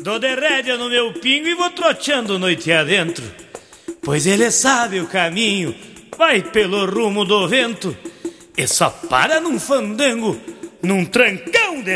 Dou de rédea no meu pingo e vou troteando noite adentro, pois ele sabe o caminho, vai pelo rumo do vento e só para num fandango, num trancão de